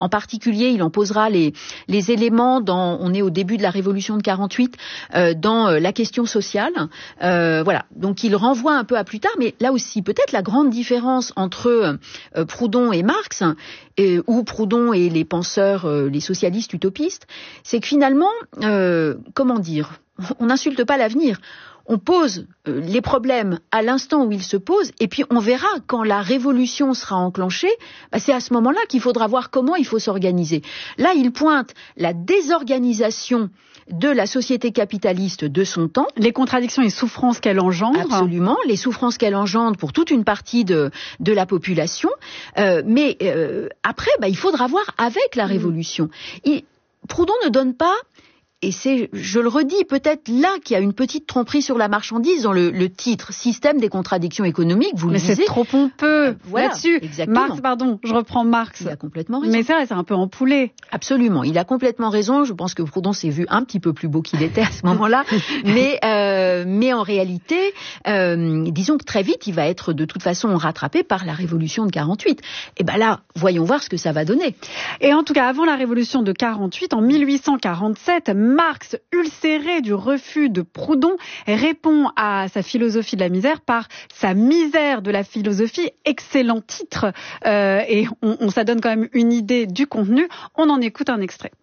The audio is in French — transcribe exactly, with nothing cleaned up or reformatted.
En particulier, il en posera les, les éléments dans, on est au début de la Révolution de quarante-huit, euh, dans euh, la question sociale. Euh, voilà. Donc, il renvoie un peu à plus tard, mais là aussi, peut-être la grande différence entre euh, Proudhon et Marx, et, ou Proudhon et les penseurs, euh, les socialistes utopistes, c'est que finalement, euh, comment dire, on n'insulte pas l'avenir. On pose euh, les problèmes à l'instant où ils se posent, et puis on verra quand la révolution sera enclenchée, bah c'est à ce moment-là qu'il faudra voir comment il faut s'organiser. Là, il pointe la désorganisation de la société capitaliste de son temps. Les contradictions et souffrances qu'elle engendre. Absolument, les souffrances qu'elle engendre pour toute une partie de, de la population. Euh, mais euh, après, bah, il faudra voir avec la révolution. Il, Proudhon ne donne pas... Et c'est, je le redis, peut-être là qu'il y a une petite tromperie sur la marchandise dans le, le titre « Système des contradictions économiques », vous le Mais disiez. c'est trop pompeux euh, voilà, là-dessus. Exactement. Marx, pardon, je reprends Marx. Il a complètement raison. Mais ça, c'est un peu empoulé. Absolument, il a complètement raison. Je pense que Proudhon s'est vu un petit peu plus beau qu'il était à ce moment-là. mais, euh, mais en réalité, euh, disons que très vite, il va être de toute façon rattrapé par la Révolution de quarante-huit. Et ben là, voyons voir ce que ça va donner. Et en tout cas, avant la Révolution de quarante-huit, en mille huit cent quarante-sept, Marx, ulcéré du refus de Proudhon, répond à sa philosophie de la misère par sa misère de la philosophie. Excellent titre. Euh, et on, on, ça donne quand même une idée du contenu. On en écoute un extrait.